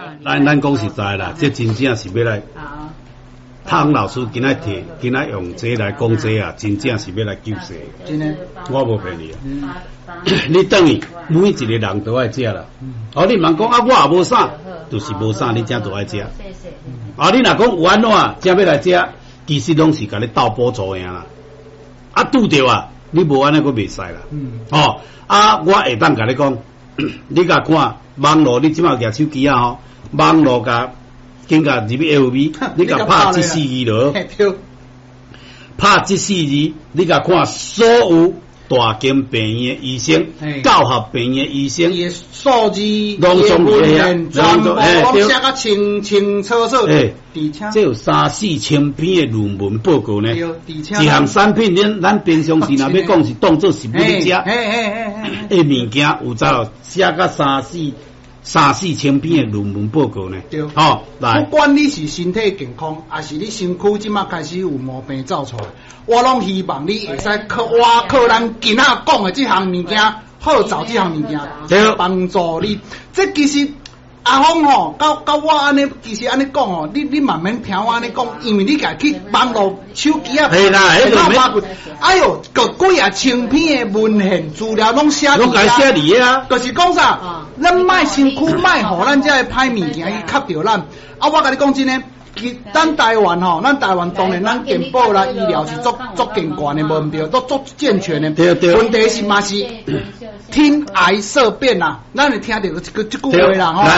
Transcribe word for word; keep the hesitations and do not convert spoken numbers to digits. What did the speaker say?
咱咱讲实在啦，这真正是要来。 好。 汤老师今仔摕，今仔用这来讲这啊，真正是要来救世。 真的， 我无骗你。嗯、你等于每一个人都爱食啦。嗯、哦，你莫讲啊，我也无啥，就是无啥，你才都爱食。谢谢。啊，你若讲有安怎，才要来食，其实拢是甲你斗补助样啦。啊，拄着啊，你无安尼佫袂使啦。嗯。哦，啊，我下当甲你讲，你甲看网络，你即马举手机啊吼，网络甲。紧甲入去 L V， 你甲拍这四字落，拍这四字，你甲看所有大型病院的医生、教学病院的医生， 伊数字、 拢总文献， 全部拢写甲清清楚楚。 诶，这有三四千篇的论文报告呢。 一项产品，咱咱平常时若要讲是当做是要你食，诶物件有在写甲三四。三四千篇的论文报告呢？ 对， 哦，来， 不管你是身体健康，还是你身躯即马开始有毛病走出来，我拢希望你会使靠我靠咱今仔讲的这项物件，好找这项物件， 对， 帮助你。这其实阿峰吼，到到我安尼，其实安尼讲吼，你你慢慢听我安尼讲，因为你家去网络手机啊， 系啦，迄个没，哎哟，个几啊千篇的文献资料拢写拢该写哩啊， 就是讲啥，咱卖身躯卖互咱这个歹物件去吸着咱。啊，我甲你讲真诶，其咱台湾吼，咱台湾当然咱健保啦、医疗是足足健全的，无毋对，都足健全的。 对对。 问题是嘛是听癌色变啦，咱会听到这个这句话啦吼。